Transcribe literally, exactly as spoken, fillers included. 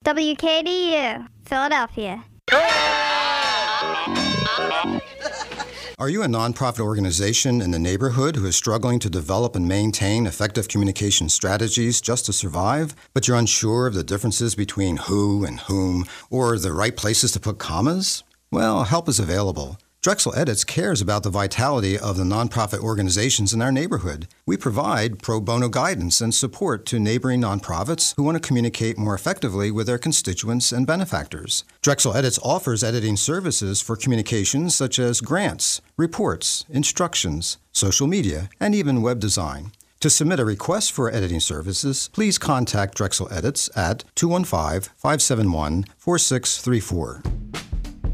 W K D U, Philadelphia. Are you a nonprofit organization in the neighborhood who is struggling to develop and maintain effective communication strategies just to survive, but you're unsure of the differences between who and whom, or the right places to put commas? Well, help is available. Drexel Edits cares about the vitality of the nonprofit organizations in our neighborhood. We provide pro bono guidance and support to neighboring nonprofits who want to communicate more effectively with their constituents and benefactors. Drexel Edits offers editing services for communications such as grants, reports, instructions, social media, and even web design. To submit a request for editing services, please contact Drexel Edits at two one five, five seven one, four six three four.